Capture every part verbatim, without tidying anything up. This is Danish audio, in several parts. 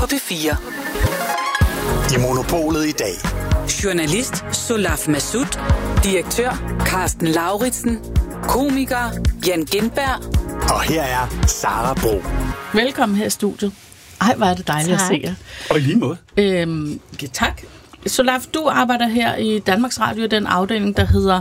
på P fire. I Monopolet i dag. Journalist Solaf Massoud. Direktør Carsten Lauritsen. Komiker Jan Gindberg. Og her er Sara Bro. Velkommen her i studiet. Ej, hvor er det dejligt tak. At se jer. Og i lige måde. Øhm, ja, tak. Solaf, du arbejder her i Danmarks Radio, den afdeling, der hedder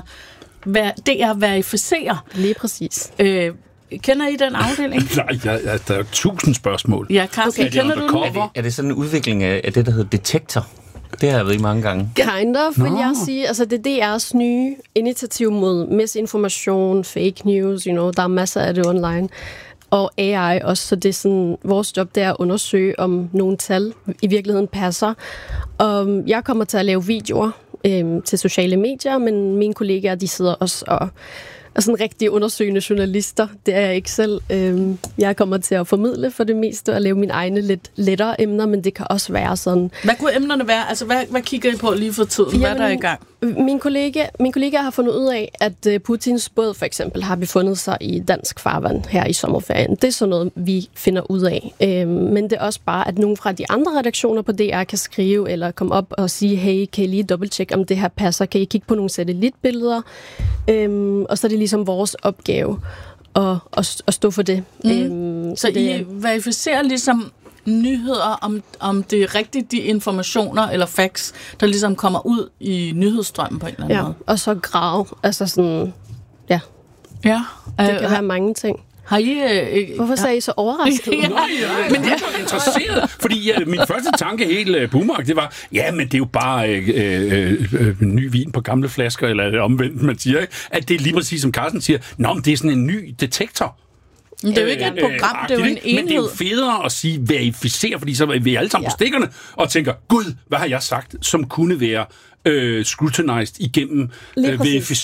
D R Verificerer. Lige præcis. Øh, kender I den afdeling? Nej, ja, ja, der er jo tusind spørgsmål. Ja, Carsten, okay. Kender du den? Er det, er det sådan en udvikling af, af det, der hedder detektor? Det har jeg ved i mange gange. Kind of, vil jeg sige. Altså, det er D R's nye initiativ mod misinformation, fake news, you know, der er masser af det online. Og A I også, så det er sådan, vores job, det er at undersøge, om nogle tal i virkeligheden passer. Og jeg kommer til at lave videoer øhm, til sociale medier, men mine kollegaer, de sidder også og er sådan rigtig undersøgende journalister. Det er jeg ikke selv. Øhm, jeg kommer til at formidle for det meste og lave mine egne lidt lettere emner, men det kan også være sådan. Hvad kunne emnerne være? Altså, hvad, hvad kigger I på lige for tiden? Jamen, hvad er der i gang? Min kollega, min kollega har fundet ud af, at Putins båd for eksempel har befundet sig i dansk farvand her i sommerferien. Det er sådan noget, vi finder ud af. Øhm, men det er også bare, at nogle fra de andre redaktioner på D R kan skrive eller komme op og sige, hey, kan I lige dobbelttjekke, om det her passer? Kan I kigge på nogle satellitbilleder? Øhm, og så er det ligesom vores opgave at, at, at stå for det. Mm. Øhm, så så det, I verificerer ligesom nyheder, om, om det er rigtigt de informationer eller facts, der ligesom kommer ud i nyhedsstrømmen på en eller anden ja, måde. Og så grave. Altså sådan, ja. Ja. Det øh, kan være mange ting. Har I... Øh, Hvorfor sagde I så overrasket? ja, ja, men jeg er interesseret, fordi ja, min første tanke helt uh, boomerang, det var, ja, men det er jo bare øh, øh, øh, ny vin på gamle flasker, eller omvendt, man siger, ikke? At det er lige præcis, som Carsten siger, nå, men det er sådan en ny detektor. Men det er jo ikke et program, øh, det er jo en enhed. Men det er jo federe at sige verificere, fordi så er vi alle sammen ja. på stikkerne og tænker, gud, hvad har jeg sagt, som kunne være øh, scrutinized igennem øh,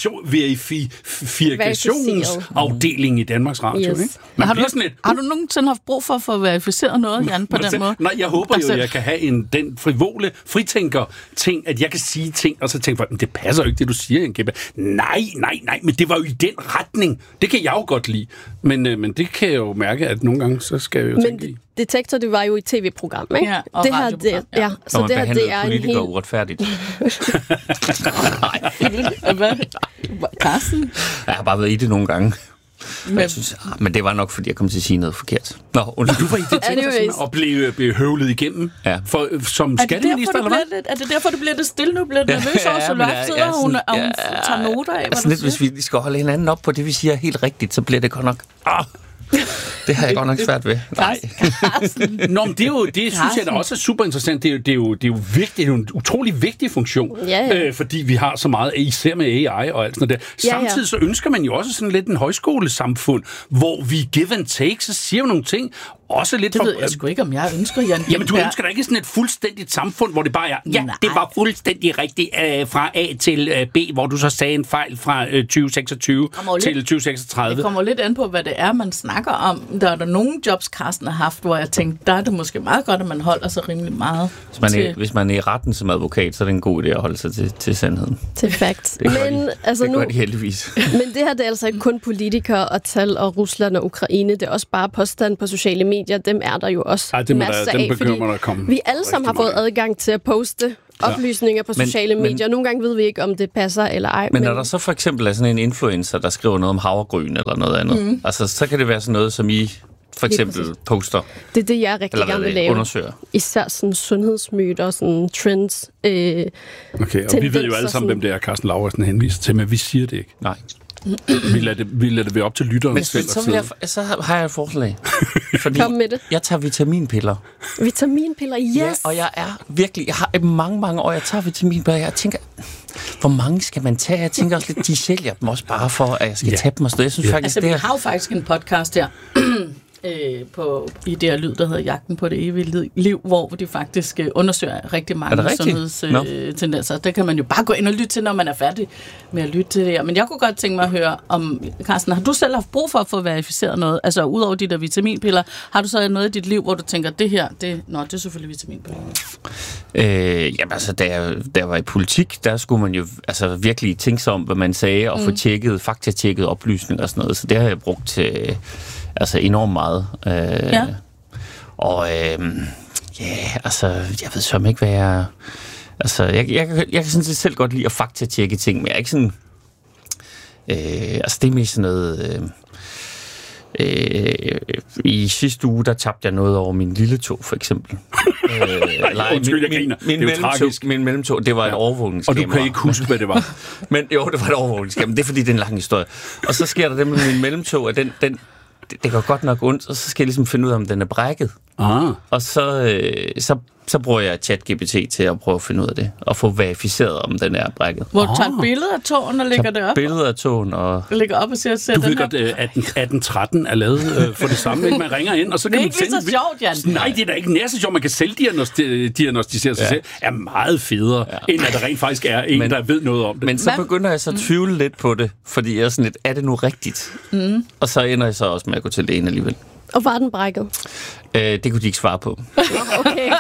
verifikationsafdelingen i Danmarks Radio. Yes. Ikke? Man har, du, lidt, har du nogensinde haft brug for at få verificeret noget, Jan, på den måde? Nej, jeg håber jo, at jeg kan have en, den frivole fritænker-ting, at jeg kan sige ting, og så tænke, men det passer jo ikke, det du siger, Jan Gindberg. Nej, nej, nej, men det var jo i den retning. Det kan jeg jo godt lide. Men, øh, men det kan jeg jo mærke, at nogle gange, så skal jeg jo men tænke i. Detektor, det var jo et tv-program, ikke? Ja, og det her, det, ja. ja. Så man det her, det er en politikere helt... uretfærdigt. Hvad? Carsten? Jeg har bare været i det nogle gange. Men, jeg synes, men det var nok, fordi jeg kom til at sige noget forkert. Nå, und- du var i detektor og blev, blev høvlet igennem ja. for, som skatteminister, eller hvad? Lidt, er det derfor, du bliver lidt stille nu? Bliver du nervøs over, så Løf sidder hun, og hun tager noter af, hvad sådan lidt, hvis vi skal holde hinanden op på det, vi siger helt rigtigt, så bliver det godt nok... Ah. Det har jeg godt nok svært ved. Nej. Nå, men det, er jo, det synes jeg da også er super interessant. Det er jo, det er jo, det er jo vigtigt. Det er jo en utrolig vigtig funktion, ja, ja. Øh, fordi vi har så meget, især med A I og alt sådan noget der. Samtidig ja, ja. så ønsker man jo også sådan lidt en højskolesamfund, hvor vi give and take, så siger vi nogle ting, også lidt... Det ved for, jeg sgu ikke, om jeg ønsker, Jan. Jamen, du ønsker da ikke sådan et fuldstændigt samfund, hvor det bare er, ja, nej. det var fuldstændig rigtigt øh, fra A til øh, B, hvor du så sagde en fejl fra øh, tyve seksogtyve til lidt, tyve seksogtredive. Det kommer lidt an på, hvad det er, man snakker om. Der er der nogle jobs, Carsten har haft, hvor jeg tænkte, der er det måske meget godt, at man holder sig rimelig meget hvis man, til... er, hvis man er i retten som advokat, så er det en god idé at holde sig til, til sandheden. Til facts. Det gør men, de, altså, det nu, gør de heldigvis. Men det her, det er altså ikke kun politikere og tal og Rusland og Ukraine. Det er også bare påstand på sociale medier. Dem er der jo også Ej, det masser der, af, fordi der komme vi alle sammen har fået adgang til at poste oplysninger på sociale men, medier. Nogle gange ved vi ikke, om det passer eller ej. Men, men når der så for eksempel er sådan en influencer, der skriver noget om havregryn eller noget andet, mm. altså så kan det være sådan noget, som I for eksempel poster. Det er det, jeg rigtig gerne vil lave. Undersøger. Især sådan sundhedsmyter, sådan trends. Øh, okay, og vi ved jo alle sammen, hvem det er, Carsten Lauritsen henviser til, men vi siger det ikke. Nej. Vi lader det, vi lader det være op til lytteren men, selv. Men så, vil jeg, så har jeg et forslag. Fordi Kom med det. Jeg tager vitaminpiller. Vitaminpiller, yes! Ja, og jeg er virkelig... Jeg har mange, mange år, jeg tager vitaminpiller. Jeg tænker, hvor mange skal man tage? Jeg tænker også lidt, de sælger dem også bare for, at jeg skal ja. tage dem og sådan. Jeg synes ja. faktisk, altså, det er... vi har jo faktisk en podcast her. Øh, på, i det her lyd, der hedder Jagten på det evige liv, hvor de faktisk øh, undersøger rigtig mange sundhedstendenser. Øh, det kan man jo bare gå ind og lytte til, når man er færdig med at lytte til det her. Men jeg kunne godt tænke mig at høre om, Carsten, har du selv haft brug for at få verificeret noget? Altså, udover de der vitaminpiller, har du så noget i dit liv, hvor du tænker, det her, det, nå, det er selvfølgelig vitaminpiller? Øh, jamen altså, da jeg, da jeg var i politik, der skulle man jo altså, virkelig tænke sig om, hvad man sagde, og mm. få tjekket, faktatjekket oplysninger og sådan noget. Så det har jeg brugt til... Altså enormt meget. Øh, ja. Og øh, Ja, yeah, altså, jeg ved så ikke, hvad jeg... Altså, jeg, jeg, jeg, jeg kan sådan set selv godt lide at faktatjekke ting, men jeg er ikke sådan... Øh, altså, det er mest sådan noget... Øh, øh, I sidste uge, der tabte jeg noget over min lille tog, for eksempel. øh, eller, Undskyld, jeg griner. Min, min, det er jo tragisk. Min mellemtog, det var ja. et overvågningskamera. Og du kan ikke huske, hvad det var. Men jo, det var et overvågningskamera. Det er, fordi det er en lang historie. Og så sker der det med min mellemtog, at den... den det, det går godt nok ondt, og så skal jeg ligesom finde ud af, om den er brækket. Ah. Og så, øh, så, så bruger jeg ChatGPT til at prøve at finde ud af det, og få verificeret, om den er brækket. Hvor du tager et billede af tåen og lægger det op? Billeder af tåen og... Lægger op og siger, at du ved godt, at atten tretten er lavet øh, for det samme, ikke? Man ringer ind, og så kan det er man ikke sende... så sjovt, Jan. Nej, det er da ikke nær så sjovt. Man kan selv diagnostisere sig ja. selv. Er meget federe, ja. end at der rent faktisk er en, men, der ved noget om det. Men så begynder jeg så at tvivle mm. lidt på det, fordi jeg er sådan lidt, er det nu rigtigt? Mm. Og så ender jeg så også med at gå til lægen alligevel. Og var den brækket? Øh, det kunne de ikke svare på. Okay.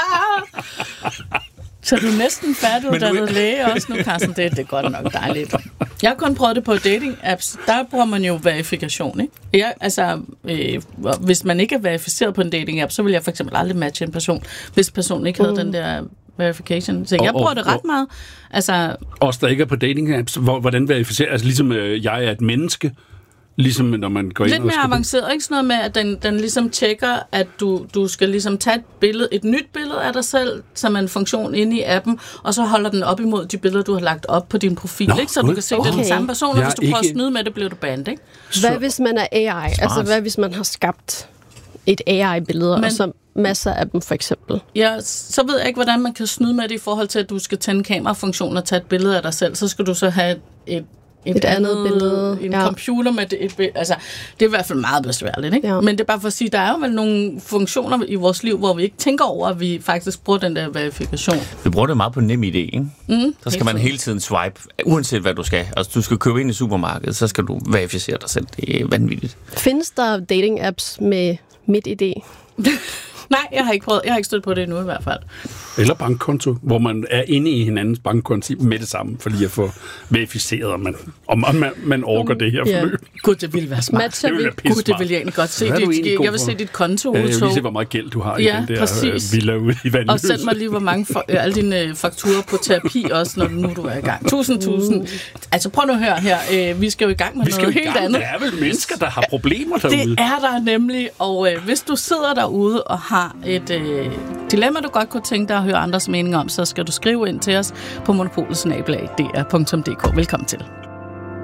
Så du er næsten færdiguddannet du... læge også nu, Carsten. Det, det er godt nok dejligt. Jeg har kun prøvet det på dating-apps. Der bruger man jo verifikation, ikke? Jeg, altså, øh, hvis man ikke er verificeret på en dating-app, så vil jeg for eksempel aldrig matche en person, hvis personen ikke havde mm. den der verification. Så jeg bruger det ret meget. Altså, også der ikke er på dating-apps, hvordan verificerer? Altså ligesom øh, jeg er et menneske, ligesom når man går ind lidt og mere avanceret, ikke sådan noget med, at den, den ligesom tjekker, at du, du skal ligesom tage et billede, et nyt billede af dig selv, som er en funktion inde i appen, og så holder den op imod de billeder, du har lagt op på din profil, Nå, ikke? Så du kan se, okay. det er den samme person, og hvis du ikke... prøver at snyde med det, bliver du bandet, ikke? Hvad hvis man er A I? Smart. Altså, hvad hvis man har skabt et A I-billede, og så masser af dem, for eksempel? Ja, så ved jeg ikke, hvordan man kan snyde med det i forhold til, at du skal tænde kamerafunktion og tage et billede af dig selv. Så skal du så have et Et, et andet, andet billede. En ja. computer med et, et altså, det er i hvert fald meget besværligt, ikke? Ja. Men det er bare for at sige, der er jo vel nogle funktioner i vores liv, hvor vi ikke tænker over, at vi faktisk bruger den der verifikation. Vi bruger det meget på NemID, ikke? Mm, så skal man hele tiden swipe, uanset hvad du skal. Altså, du skal købe ind i supermarkedet, så skal du verificere dig selv. Det er vanvittigt. Findes der dating-apps med MitID? Nej, jeg har ikke prøvet. Jeg har ikke stødt på det endnu i hvert fald. Eller bankkonto, hvor man er inde i hinandens bankkonto med det samme, for lige at få verificeret, om man, om man, man orker det her forløb. Ja. Gud, det ville være smart. Matcher det ville vi? være Gud, det vil jeg egentlig godt se. Det, jeg vil se dit konto. Ja, jeg vil lige se, hvor meget gæld du har i ja, den der præcis. villa ude i Vandløs. Og send mig lige, hvor mange for, øh, alle dine fakturer på terapi også, når nu du er i gang. Tusind, tusind. Altså prøv nu at høre her. Øh, vi skal jo i gang med vi noget helt andet. Der er vel mennesker, der har problemer derude. Det er der nemlig. Og øh, hvis du sidder derude og har et øh, dilemma, du godt kunne tænke dig at høre andres meninger om, så skal du skrive ind til os på monopolet snabel-a d r punktum d k. Velkommen til.